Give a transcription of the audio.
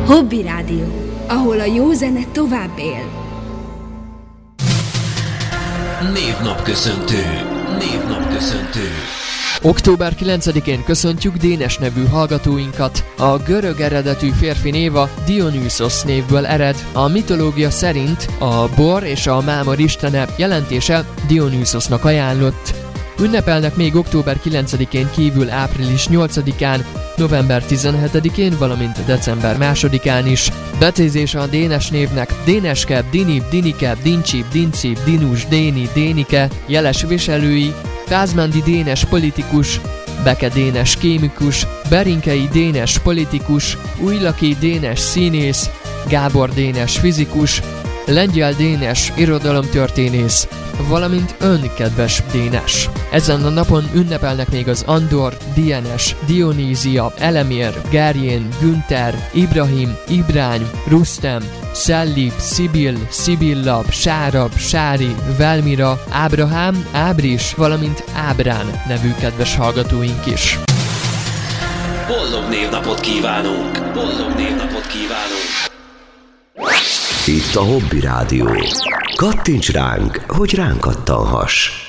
Hobby Rádió, ahol a jó zene tovább él. Névnapköszöntő. Október 9-én köszöntjük Dénes nevű hallgatóinkat. A görög eredetű férfi név a Dionysos névből ered. A mitológia szerint a bor és a mámor istene, jelentése Dionysosnak ajánlott. Ünnepelnek még október 9-én kívül április 8-án, november 17-én, valamint december 2-án is. Becézése a Dénes névnek: Déneske, Dini, Dinike, Dincsi, Dinci, Dinus, Déni, Dénike, jeles viselői: Kázmándi Dénes politikus, Beke Dénes kémikus, Berinkei Dénes politikus, Újlaki Dénes színész, Gábor Dénes fizikus, Lengyel Dénes irodalomtörténész, valamint ön, kedves Dénes. Ezen a napon ünnepelnek még az Andor, Dienes, Dionízia, Elemér, Gerjén, Günther, Ibrahim, Ibrány, Rusztem, Szellib, Szibil, Szibilla, Sárab, Sári, Velmira, Ábrahám, Ábris, valamint Ábrán nevű kedves hallgatóink is. Boldog névnapot kívánunk! Itt a Hobby Rádió. Kattints ránk, hogy ránk kattanhass.